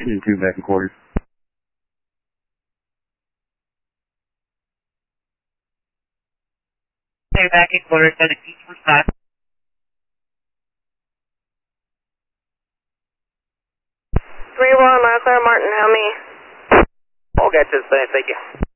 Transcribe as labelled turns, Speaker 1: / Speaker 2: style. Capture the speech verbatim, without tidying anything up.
Speaker 1: Two back in quarters.
Speaker 2: Two back in quarters, seventeen for five.
Speaker 3: three one, Last Martin, how me?
Speaker 4: All got this thing, thank you.